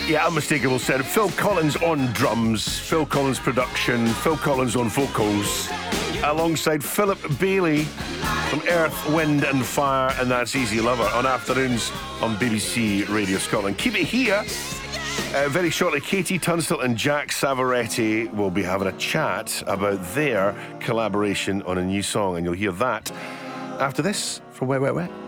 Yeah, unmistakable sound. Phil Collins on drums, Phil Collins production, Phil Collins on vocals, alongside Philip Bailey from Earth, Wind and Fire, and that's Easy Lover on afternoons on BBC Radio Scotland. Keep it here. Very shortly, Katie Tunstall and Jack Savoretti will be having a chat about their collaboration on a new song, and you'll hear that after this from Wet Wet Wet.